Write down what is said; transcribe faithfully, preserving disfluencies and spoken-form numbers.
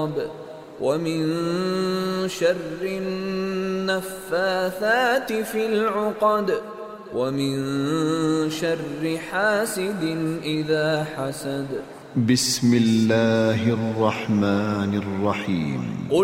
ومن شر النفاثات في العقد ومن شر حاسد إذا حسد. بسم الله الرحمن الرحيم.